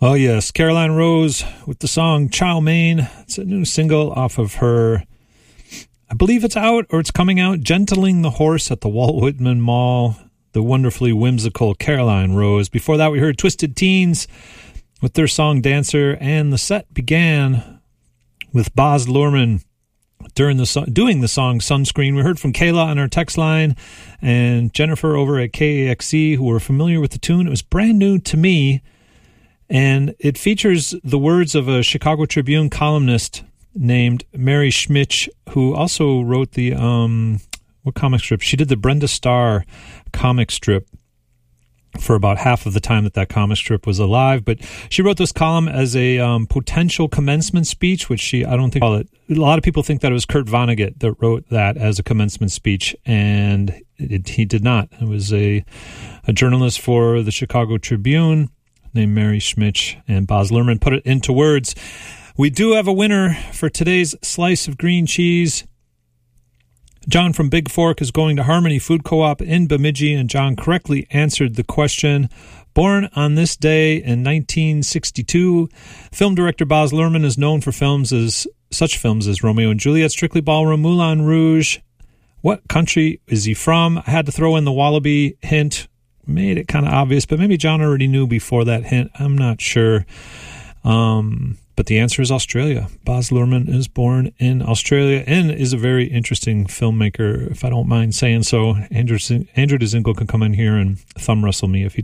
Oh, yes. Caroline Rose with the song Chow Mein. It's a new single off of her, I believe it's out or it's coming out, Gentling the Horse at the Walt Whitman Mall. The wonderfully whimsical Caroline Rose. Before that, we heard Twisted Teens with their song Dancer. And the set began with Baz Luhrmann doing the song Sunscreen. We heard from Kayla on our text line and Jennifer over at KAXE who were familiar with the tune. It was brand new to me. And it features the words of a Chicago Tribune columnist named Mary Schmitz, who also wrote the, what comic strip? She did the Brenda Starr comic strip for about half of the time that comic strip was alive. But she wrote this column as a potential commencement speech, which I don't think, a lot of people think that it was Kurt Vonnegut that wrote that as a commencement speech, and he did not. It was a journalist for the Chicago Tribune named Mary Schmitz, and Baz Luhrmann put it into words. We do have a winner for today's slice of green cheese. John from Big Fork is going to Harmony Food Co-op in Bemidji, and John correctly answered the question. Born on this day in 1962, film director Baz Luhrmann is known for such films as Romeo and Juliet, Strictly Ballroom, Moulin Rouge. What country is he from? I had to throw in the Wallaby hint. Made it kind of obvious, but maybe John already knew before that hint. I'm not sure. But the answer is Australia. Baz Luhrmann is born in Australia and is a very interesting filmmaker, if I don't mind saying so. Andrew DeZingle can come in here and thumb wrestle me if he